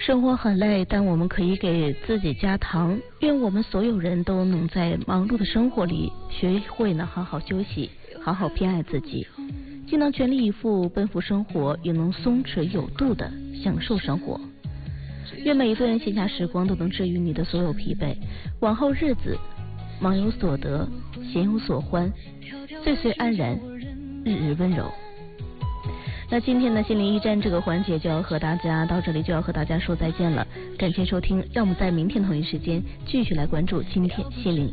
生活很累，但我们可以给自己加糖。愿我们所有人都能在忙碌的生活里学会呢好好休息，好好偏爱自己，既能全力以赴奔赴生活，也能松弛有度的享受生活。愿每一份闲暇时光都能治愈你的所有疲惫，往后日子忙有所得，闲有所欢，岁岁安然，日日温柔。那今天的心灵驿站这个环节就要和大家到这里，就要和大家说再见了。感谢收听，让我们在明天同一时间继续来关注今天心灵